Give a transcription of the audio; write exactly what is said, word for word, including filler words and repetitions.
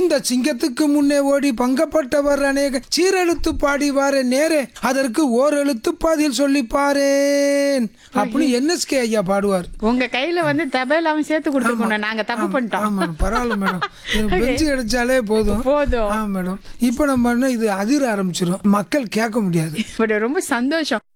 இந்த சிங்கத்துக்கு முன்னே ஓடி பங்கப்பட்டவர் அநேக சீரெழுத்து பாடிவாரே நேரே அதற்கு ஓர் எழுத்து பதில் சொல்லி பாரேன் அப்படின்னு என்எஸ்கே ஐயா பாடுவார். உங்க கையில வந்து தபேலாவும் சேர்த்து கொடுத்துருக்கோம். நாங்க தப்பு பண்ணிட்டோம். ஆமா பரவாயில்ல மேடம், பெஞ்சு கிடைச்சாலே போதும் போதும். ஆ மேடம். இப்ப நம்ம இது அதிர ஆரம்பிச்சிடும், மக்கள் கேட்க முடியாது. பட் ரொம்ப சந்தோஷம்.